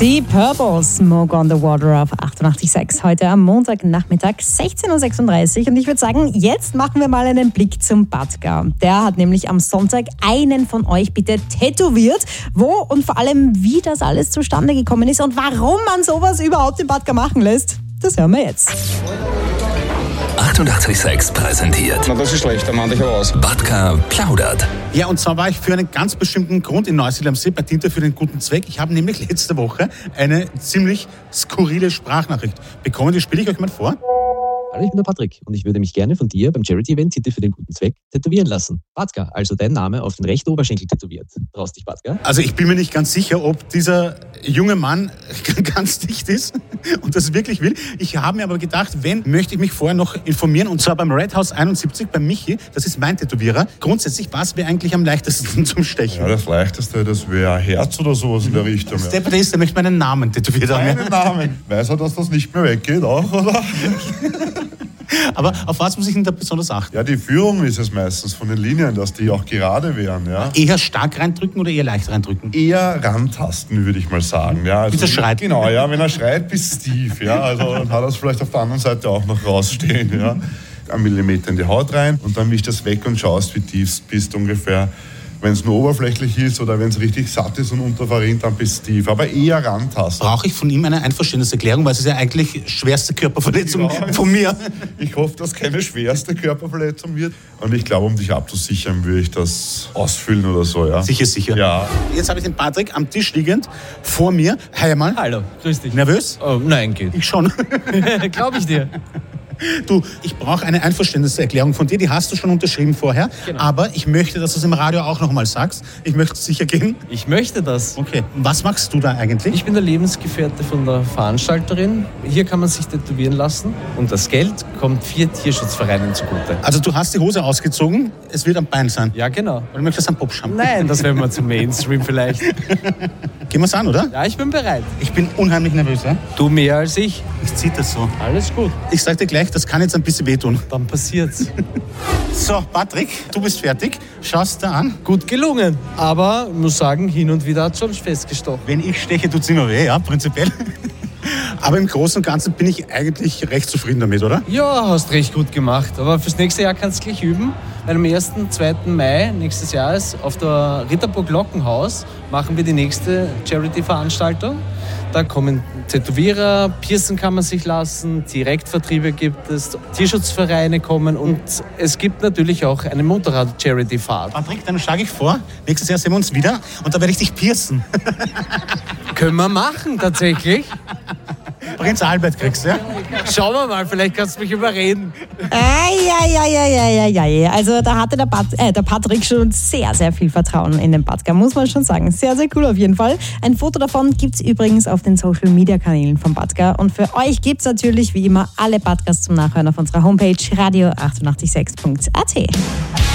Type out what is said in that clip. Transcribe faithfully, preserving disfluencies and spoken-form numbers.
Die Purple, Smoke on the Water auf achtundachtzig Komma sechs. Heute am Montagnachmittag sechzehn Uhr sechsunddreißig. Und ich würde sagen, jetzt machen wir mal einen Blick zum Batka. Der hat nämlich am Sonntag einen von euch bitte tätowiert. Wo und vor allem, wie das alles zustande gekommen ist und warum man sowas überhaupt im Batka machen lässt, das hören wir jetzt. achtundachtzig Komma sechs präsentiert. Na, das ist schlecht, dann mach ich aber aus. Batka plaudert. Ja, und zwar war ich für einen ganz bestimmten Grund in Neusiedl am See bei Tinte für den guten Zweck. Ich habe nämlich letzte Woche eine ziemlich skurrile Sprachnachricht bekommen. Die spiele ich euch mal vor. Hallo, ich bin der Patrick und ich würde mich gerne von dir beim Charity-Event Tinte für den guten Zweck tätowieren lassen. Batka, also dein Name auf den rechten Oberschenkel tätowiert. Traust dich, Batka? Also ich bin mir nicht ganz sicher, ob dieser junge Mann ganz dicht ist und das wirklich will. Ich habe mir aber gedacht, wenn, möchte ich mich vorher noch informieren, und zwar beim Red House einundsiebzig, bei Michi, das ist mein Tätowierer. Grundsätzlich, was wäre eigentlich am leichtesten zum Stechen? Ja, das Leichteste, das wäre Herz oder sowas in der Richtung. Ja. Der ist, der möchte meinen Namen tätowiert haben. Meinen Namen. Weiß er, dass das nicht mehr weggeht auch, oder? Aber auf was muss ich denn da besonders achten? Ja, die Führung ist es meistens von den Linien, dass die auch gerade wären. Ja. Eher stark reindrücken oder eher leicht reindrücken? Eher rantasten, würde ich mal sagen. Ja, also, bis er schreit? Genau, ja, wenn er schreit, bis tief. Ja, also dann hat er es vielleicht auf der anderen Seite auch noch rausstehen. Ja. Ein Millimeter in die Haut rein und dann wischst das weg und schaust, wie tief du bist ungefähr. Wenn es nur oberflächlich ist oder wenn es richtig satt ist und unterverrinnt, dann bis tief. Aber eher rantasten. Brauche ich von ihm eine Einverständniserklärung, weil es ist ja eigentlich schwerste Körperverletzung ja, von mir. Ich hoffe, dass keine schwerste Körperverletzung wird. Und ich glaube, um dich abzusichern, würde ich das ausfüllen oder so. Ja. Sicher, sicher. Ja. Jetzt habe ich den Patrick am Tisch liegend vor mir. Hi einmal. Hallo, grüß dich. Nervös? Oh, nein, geht. Ich schon. Glaube ich dir. Du, ich brauche eine Einverständniserklärung von dir, die hast du schon unterschrieben vorher, genau. Aber ich möchte, dass du es im Radio auch nochmal sagst. Ich möchte sicher gehen. Ich möchte das. Okay, was machst du da eigentlich? Ich bin der Lebensgefährte von der Veranstalterin. Hier kann man sich tätowieren lassen und das Geld kommt vier Tierschutzvereinen zugute. Also du hast die Hose ausgezogen, es wird am Bein sein? Ja, genau. Oder du möchtest einen Popsch haben? Nein, das wäre mal zum Mainstream vielleicht. Gehen wir es an, oder? Ja, ich bin bereit. Ich bin unheimlich nervös, ja? Du mehr als ich. Ich zieh das so. Alles gut. Ich sag dir gleich, das kann jetzt ein bisschen wehtun. Dann passiert's. So, Patrick, du bist fertig. Schaust da an. Gut gelungen. Aber ich muss sagen, hin und wieder hat es schon festgestochen. Wenn ich steche, tut's immer weh, ja, prinzipiell. Aber im Großen und Ganzen bin ich eigentlich recht zufrieden damit, oder? Ja, hast recht gut gemacht. Aber fürs nächste Jahr kannst du gleich üben. Weil am ersten, zweiten Mai nächstes Jahres auf der Ritterburg Lockenhaus machen wir die nächste Charity-Veranstaltung. Da kommen Tätowierer, Piercen kann man sich lassen, Direktvertriebe gibt es, Tierschutzvereine kommen und es gibt natürlich auch eine Motorrad-Charity-Fahrt. Patrick, dann schlage ich vor, nächstes Jahr sehen wir uns wieder und da werde ich dich piercen. Können wir machen, tatsächlich. Prinz Albert kriegst du, ja? Schauen wir mal, vielleicht kannst du mich überreden. Eieieiei. Also da hatte der, Pat, äh, der Patrick schon sehr, sehr viel Vertrauen in den Batka, muss man schon sagen. Sehr, sehr cool auf jeden Fall. Ein Foto davon gibt es übrigens auf den Social-Media-Kanälen von Batka. Und für euch gibt es natürlich wie immer alle Batkas zum Nachhören auf unserer Homepage radio achtundachtzig Komma sechs Punkt a t.